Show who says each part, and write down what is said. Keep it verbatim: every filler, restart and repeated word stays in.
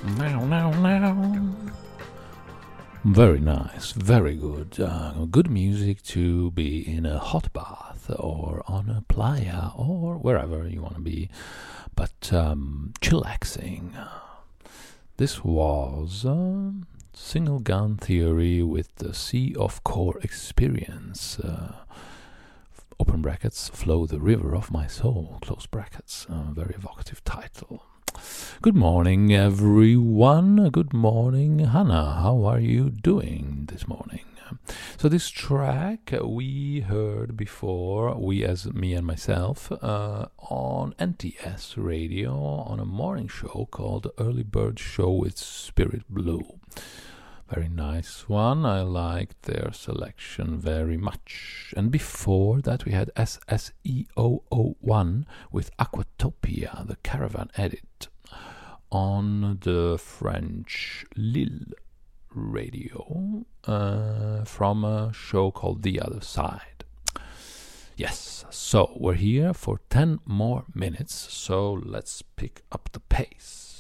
Speaker 1: Now, now, now. Very nice, very good. Uh, good music to be in a hot bath or on a playa or wherever you want to be, but um, chillaxing. This was uh, Single Gun Theory with the Sea of Core Experience. Uh, open brackets, Flow the River of My Soul, close brackets. Uh, very evocative title. Good morning, everyone. Good morning, Hannah. How are you doing this morning? So this track we heard before, we as me and myself, uh, on N T S Radio on a morning show called Early Bird Show with Spirit Blue. Very nice one. I liked their selection very much. And before that we had S S E zero zero one with Aquatopia, the Caravan edit, on the French Lille radio uh, from a show called The Other Side. Yes, so we're here for ten more minutes, so let's pick up the pace.